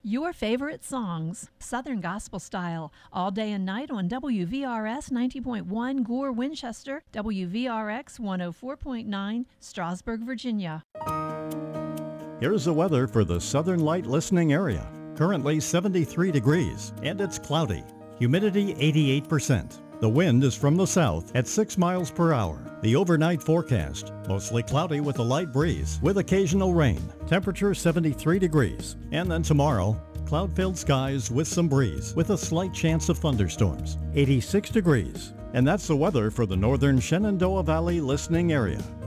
Your favorite songs, Southern Gospel Style, all day and night on WVRS 90.1 Gore, Winchester, WVRX 104.9 Strasburg, Virginia. Here's the weather for the Southern Light listening area. Currently 73 degrees and it's cloudy. Humidity 88%. The wind is from the south at 6 miles per hour. The overnight forecast, mostly cloudy with a light breeze with occasional rain. Temperature 73 degrees. And then tomorrow, cloud-filled skies with some breeze with a slight chance of thunderstorms. 86 degrees. And that's the weather for the northern Shenandoah Valley listening area.